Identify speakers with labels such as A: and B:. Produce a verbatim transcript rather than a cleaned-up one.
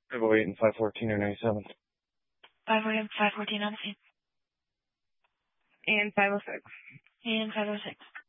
A: five oh eight and five fourteen are ninety-seven.
B: five oh eight and five fourteen on the scene.
C: And five oh six.
B: And five oh six.